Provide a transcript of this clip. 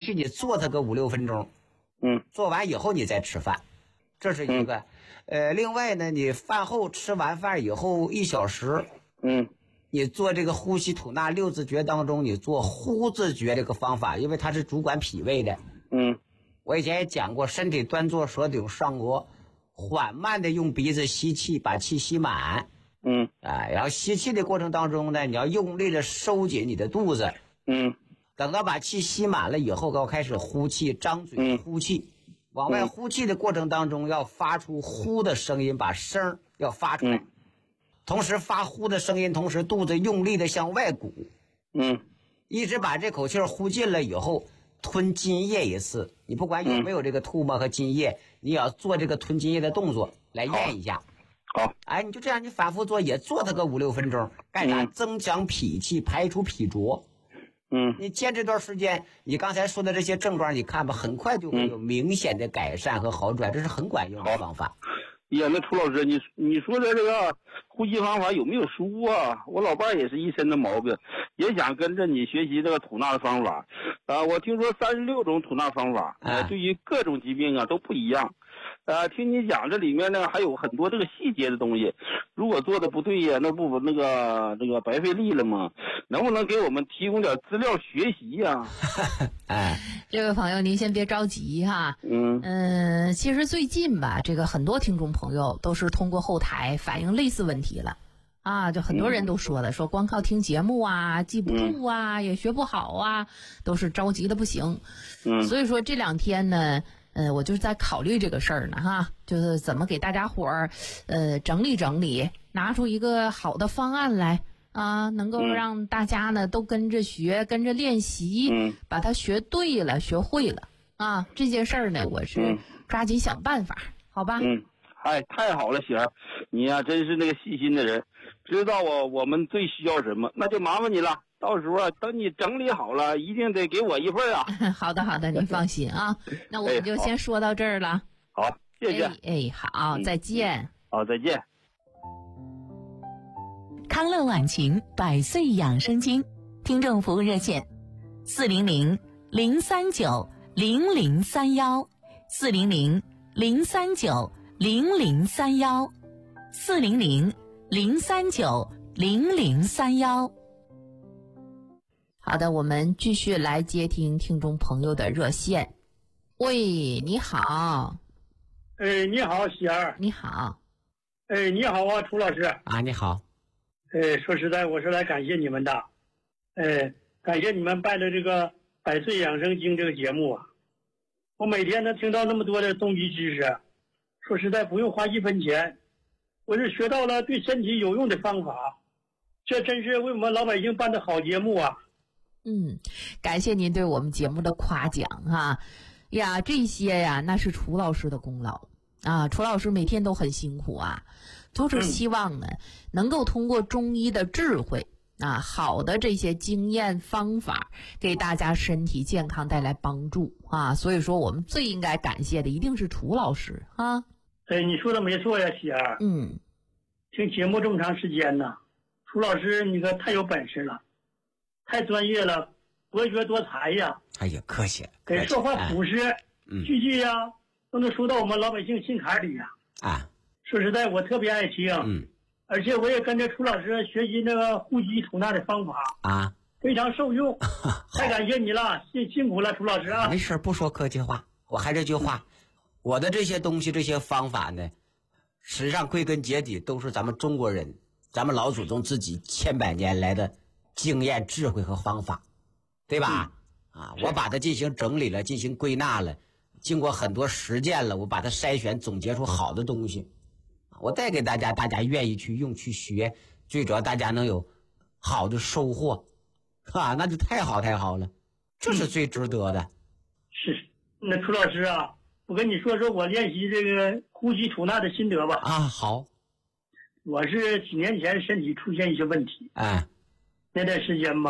续你做它个5-6分钟，做完以后你再吃饭，这是一个。另外呢，你饭后吃完饭以后1小时，你做这个呼吸吐纳6字诀当中，你做呼字诀这个方法，因为它是主管脾胃的。我以前也讲过，身体端坐，舌顶上腭，缓慢的用鼻子吸气，把气吸满。然后吸气的过程当中呢，你要用力的收紧你的肚子。等到把气吸满了以后，要开始呼气，张嘴呼气。往外呼气的过程当中，要发出呼的声音，把声要发出来。同时发呼的声音，同时肚子用力的向外鼓。一直把这口气呼进了以后，吞津液一次。你不管有没有这个吐沫和津液，你也要做这个吞津液的动作来验一下。 好， 你就这样，你反复做，也做它个5-6分钟，干啥？增强脾气，排除脾浊。你坚持段时间，你刚才说的这些症状，你看吧，很快就会有明显的改善和好转，这是很管用的方法。 呀，那涂老师，你说的这个呼吸方法有没有书啊？我老伴儿也是一身的毛病，也想跟着你学习这个吐纳的方法。我听说36种吐纳方法，对于各种疾病都不一样。听你讲这里面呢还有很多这个细节的东西，如果做的不对呀，那不那个白费力了吗？能不能给我们提供点资料学习呀？ 这位朋友您先别着急哈。其实最近吧，这个很多听众朋友都是通过后台反映类似问题了就很多人都说了，说光靠听节目记不住也学不好都是着急的不行。所以说这2天呢我就是在考虑这个事儿呢就是怎么给大家伙儿整理整理，拿出一个好的方案来能够让大家呢都跟着学，跟着练习，把它学对了，学会了这件事儿呢，我是抓紧想办法，好吧？ 太好了，喜儿，你呀真是那个细心的人，知道我们最需要什么，那就麻烦你了。到时候等你整理好了，一定得给我一份好的，您放心那我们就先说到这儿了。 好，谢谢。 好，再见。 好，再见。 康乐晚晴100岁养生经听众服务热线400-039-0031400-039-0031400-039-00331。 好的，我们继续来接听听众朋友的热线。喂，你好。 你好，喜儿。 你好。 你好涂老师。 你好。 说实在，我是来感谢你们的。感谢你们办的这个100岁养生经这个节目我每天能听到那么多的中医知识，说实在不用花1分钱，我是学到了对身体有用的方法，这真是为我们老百姓办的好节目感谢您对我们节目的夸奖这些那是楚老师的功劳楚老师每天都很辛苦就是希望呢能够通过中医的智慧好的这些经验方法给大家身体健康带来帮助所以说我们最应该感谢的一定是楚老师你说的没错呀，喜儿。听节目这么长时间呢，楚老师你可太有本事了，太专业了，博学多才呀。 客气。 说话朴实，句句都能说到我们老百姓心坎里说实在，我特别爱听。而且我也跟着楚老师学习那个呼吸吐纳的方法非常受用。太感谢你了，辛苦了，楚老师没事，不说客气话。我还这句话，我的这些东西这些方法呢，实际上归根结底都是咱们中国人，咱们老祖宗自己千百年来的经验智慧和方法，对吧？我把它进行整理了，进行归纳了，经过很多实践了，我把它筛选总结出好的东西，我带给大家，大家愿意去用去学，最主要大家能有好的收获那就太好了，这是最值得的。 是。那楚老师我跟你说我练习这个呼吸吐纳的心得吧。 好。 我是几年前身体出现一些问题那段时间吧